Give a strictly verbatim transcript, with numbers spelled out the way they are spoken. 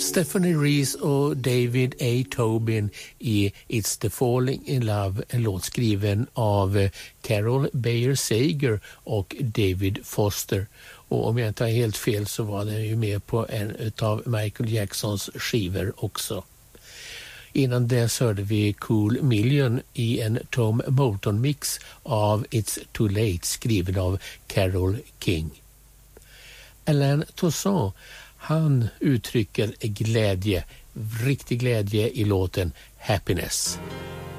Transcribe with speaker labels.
Speaker 1: Stephanie Reese och David A. Tobin i It's the Falling in Love, en låt skriven av Carol Bayer Sager och David Foster. Och om jag inte har helt fel så var den ju med på en av Michael Jacksons skivor också. Innan dess hörde vi Cool Million i en Tom Moulton-mix av It's Too Late skriven av Carole King. Alain Toussaint, han uttrycker glädje, riktig glädje i låten Happiness.